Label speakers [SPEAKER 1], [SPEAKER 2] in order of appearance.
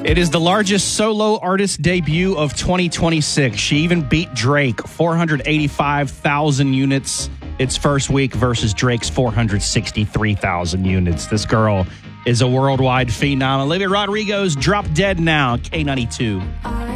[SPEAKER 1] It is the largest solo artist debut of 2026. She even beat Drake, 485,000 units its first week versus Drake's 463,000 units. This girl is a worldwide phenom. Olivia Rodrigo's Drop Dead Now, K92.